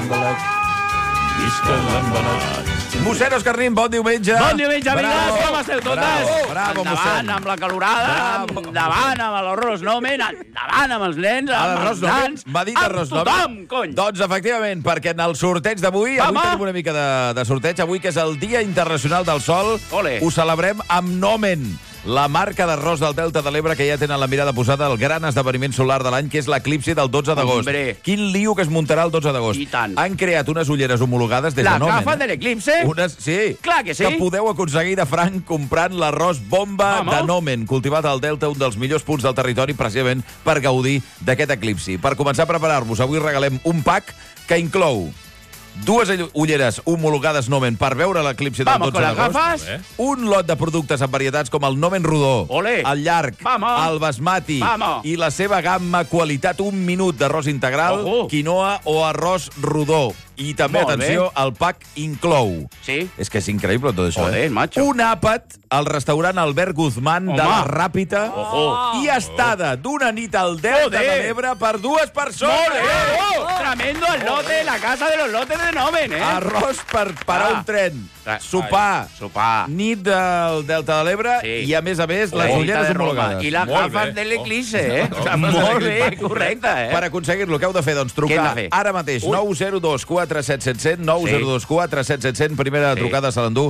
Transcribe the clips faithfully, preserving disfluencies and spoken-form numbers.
l'embalat. Visca l'embalat. Mossèn Òscar Nin, bon diumenge. Bon diumenge, amigues, com esteu totes? Bravo, bravo, endavant mossèn. amb la calorada, Bravo. endavant amb l'arròs nomen, endavant amb els nens, A amb l'arròs els nomen? nans, M'ha dit arròs amb nomen? tothom, cony. Doncs, efectivament, perquè en el sorteig d'avui, avui Home. tenim una mica de, de sorteig, avui que és el Dia Internacional del Sol, Ole. ho celebrem amb Nomen, la marca d'arròs del Delta de l'Ebre que ja tenen la mirada posada al gran esdeveniment solar de l'any, que és l'eclipsi del dotze d'agost. Hombre. Quin lío que es muntarà el dotze d'agost. I tant. Han creat unes ulleres homologades des La de Nomen. gafa de l'eclipse? Unes, sí. Clar que sí. Que podeu aconseguir de franc comprant l'arròs bomba Home. de Nomen, cultivat al Delta, un dels millors punts del territori, precisament per gaudir d'aquest eclipsi. Per començar a preparar-vos, avui regalem un pack que inclou dues ulleres homologades Nomen per veure l'eclipsi del Vamos dotze con las d'agost. gafas. Un lot de productes en varietats com el Nomen rodó, Olé. el llarg, Vamos. el basmati Vamos. i la seva gamma qualitat un minut d'arròs integral, Ojo. quinoa o arròs rodó. I també, Molt atenció, el pack inclou. Sí. És que és increïble tot això, Joder, eh? macho. Un àpat al restaurant Albert Guzmán Home. de la Ràpita Ojo. i estada d'una nit al Delta Joder. de l'Ebre per dues persones. ¡Ole! ¡Oh! Tremendo el lote, la casa de los lotes de Nomen, ¿eh? Arròs per parar Ah. un tren, Ah, sopar, ai, sopar. nit del Delta de l'Ebre Sí. i, a més a més, les La ulleres de Roma. homologades. I les Molt gafes bé. de l'eclipse, eh? Les gafes de Molt bé, l'eclipse. correcte, eh? Per aconseguir-lo, què heu de fer? Doncs Què hem trucar de fer? ara mateix. Ui. nou zero dos quatre set set zero, nou zero dos quatre set set zero. Primera Sí. trucada se l'endú.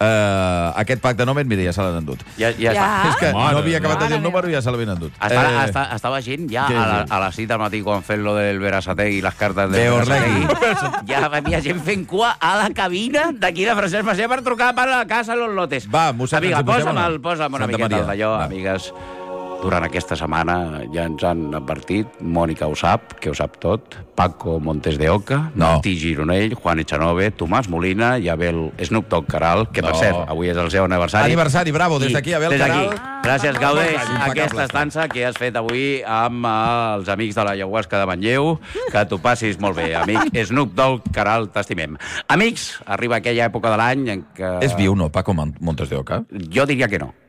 Uh, aquest pack de Nomen, mira, ja se l'han endut. Ja, ja, Ja. està. És que Mare no havia acabat de meva. dir el número i ja se l'havien endut. Estava, Eh, està, estava gent ja què a, la, és? a les sis del matí quan fent lo del Berasategui i les cartes De del Orlegui. Berasategui. Ja hi havia gent fent cua a la cabina d'aquí de Francesc Macià per trucar per la casa de los lotes. Va, mossèn, Amiga, ens hi posem posa'm, o no? el, posa'm una Santa miqueta Maria. d'allò, Va. amigues. Durant aquesta setmana ja ens han advertit, Mònica ho sap, que ho sap tot, Paco Montes de Oca, No. Martí Gironell, Juan Echanove, Tomàs Molina i Abel Snoop Dogg Caral, que per No. cert, avui és el seu aniversari. Aniversari, bravo, des I d'aquí, Abel des d'aquí. Caral. Gràcies, Gaudés, Impecable. aquesta estança que has fet avui amb eh, els amics de la ayahuasca de Manlleu. Que t'ho passis molt bé, amic. Snoop Dogg, Caral, t'estimem. Amics, arriba aquella època de l'any en què... És viu, no, Paco Mon- Montes de Oca? Jo diria que no.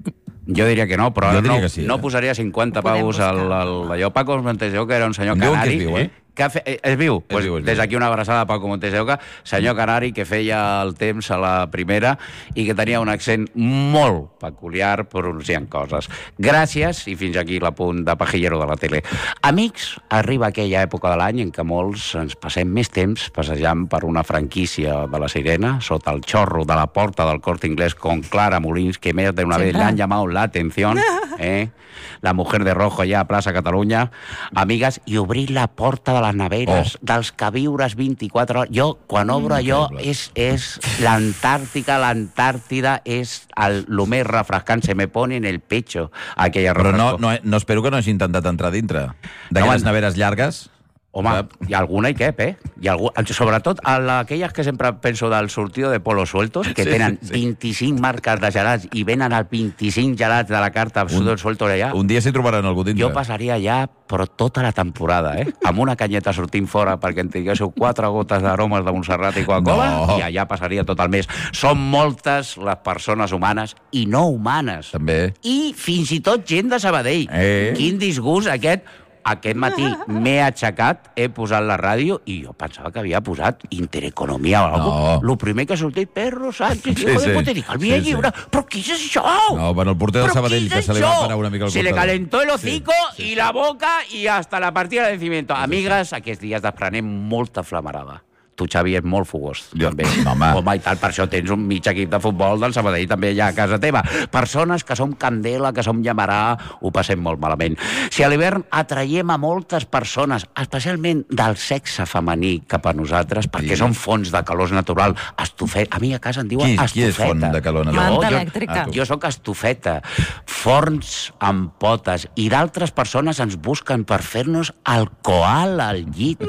Jo diria que no, però Jo diria no, que sí, no eh? posaria cinquanta Ho podem paus al, buscar. al, allò. Paco Montes de Oca era un senyor Em diuen que canari. és viu, eh? Que ha fe... eh, És viu? Pues viu, és des viu. d'aquí una abraçada a Paco Montes de Oca, senyor canari que feia el temps a la primera i que tenia un accent molt peculiar pronunciant coses. Gràcies, i fins aquí l'apunt de pajillero de la tele. Amics, arriba aquella època de l'any en què molts ens passem més temps passejant per una franquícia de la Sirena sota el xorro de la porta del Corte Inglés con Clara Molins, que més de una vez le han llamado la atención, ¿eh? La mujer de rojo allà a Plaça Catalunya. Amigues, i obrir la porta de les neveres, Oh. dels queviures vint-i-quatre hores. Jo, quan obro allò, increïble. és, és l'Antàrtica, l'Antàrtida és el, lo més refrescant. Se me pone en el pecho aquella Però no, refresco. no, no espero que no hagi intentat entrar dintre. D'aquelles No, neveres llargues. Home, Sap? hi ha alguna i què, eh? Hi ha algú... Sobretot a la- aquelles que sempre penso del sortido de polos sueltos, que Sí, tenen sí. vint-i-cinc marques de gelats i venen els vint-i-cinc gelats de la carta polos sueltos allà. Un dia s'hi trobaran algú dintre. Jo passaria allà, però tota la temporada, eh? Amb una canyeta sortint fora perquè en tinguéssiu quatre gotes d'aromes de Montserrat i Coca-Cola, No. i allà passaria tot el mes. Són moltes les persones humanes i no humanes. També. I fins i tot gent de Sabadell. Eh? Quin disgust aquest. Aquest matí m'he aixecat, he posat la ràdio i jo pensava que havia posat Intereconomia o alguna cosa. No. Lo primer que ha sortit, Perro Sánchez, Sí, hijo sí. de puta, dic, el via Sí, sí. lliure. Però què és això? No, bueno, el porter del ¿Pero Sabadell, qué que es se le va eso? parar una mica el Se le portador. calentó el hocico Sí, sí, i la boca i hasta la partida de vencimiento. Amigues, aquests dies desprenem molta flamarada. Tu, Xavi, és molt fogós. Jo- també. no, home. Home, i tal, per això tens un mig equip de futbol del Sabadell també allà a casa teva. Persones que som candela, que som llamarà, ho passem molt malament. Si a l'hivern atraiem a moltes persones, especialment del sexe femení cap a nosaltres, perquè Sí. són fonts de calor natural, estufet. A mi a casa en diuen Qui- estufeta. qui és font de calor natural? Jo- Manta jo- elèctrica. Ah, tu. jo sóc estufeta, forns amb potes, i d'altres persones ens busquen per fer-nos el koala al llit.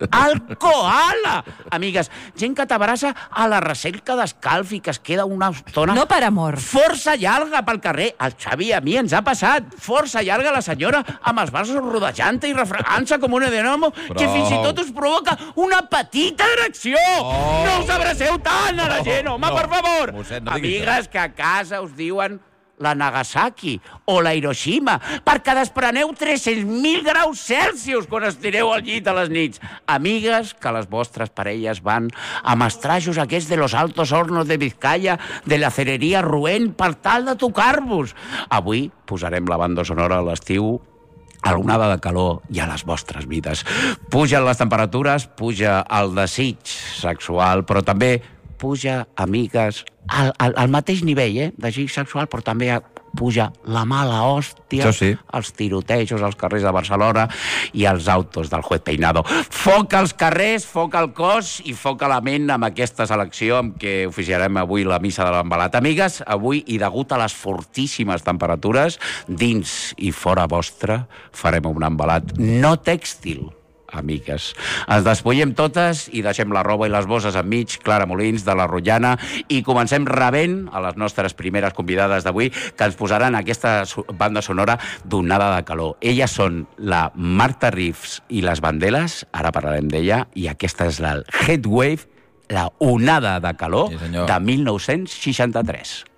El koala! Amigues, gent que t'abraça a la recerca d'escalf i que es queda una estona... No per amor. Força llarga pel carrer. El Xavi a mi ens ha passat. Força llarga la senyora amb els braços rodejant-se i refregant-se com una dinamo Prou. que fins i tot us provoca una petita erecció. Oh. No us abraceu tant a la gent, home, No. per favor. Mossèn, no diguis Amigues que a casa us diuen la Nagasaki o la Hiroshima, perquè despreneu tres-cents mil graus Celsius quan estireu al llit a les nits. Amigues, que les vostres parelles van amb els trajos aquests de los altos hornos de Vizcaya, de la cereria Roent, per tal de tocar-vos. Avui posarem la banda sonora a l'estiu a l'onada de calor i a les vostres vides. Pugen les temperatures, puja el desig sexual, però també puja, amigues, al, al, al mateix nivell, eh, de desig sexual, però també puja la mala hòstia, sí. els tirotejos als carrers de Barcelona i els autos del juez Peinado. Foc als carrers, foc al cos i foc a la ment amb aquesta selecció amb què oficiarem avui la missa de l'embalat. Amigues, avui, i degut a les fortíssimes temperatures, dins i fora vostra, farem un embalat no tèxtil, amigues. Ens despullem totes i deixem la roba i les bosses enmig, Clara Molins, de la Rotllana, i comencem rebent a les nostres primeres convidades d'avui, que ens posaran aquesta banda sonora d'onada de calor. Elles són la Marta Riffs i les Bandeles, ara parlarem d'ella, i aquesta és la Heatwave, la onada de calor, sí, de mil nou-cents seixanta-tres.